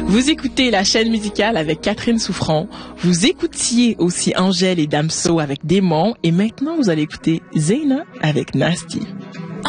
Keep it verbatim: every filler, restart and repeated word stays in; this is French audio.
Vous écoutez la chaîne musicale avec Catherine Souffrant. Vous écoutiez aussi Angèle et Damso avec Démon. Et maintenant, vous allez écouter Zeyna avec Nasty.